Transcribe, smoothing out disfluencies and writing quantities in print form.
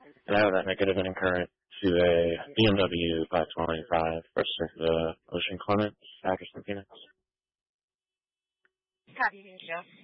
And I have that negative and current to a BMW 525 versus the Ocean Clement, Atchison, Phoenix. Copy, Joe.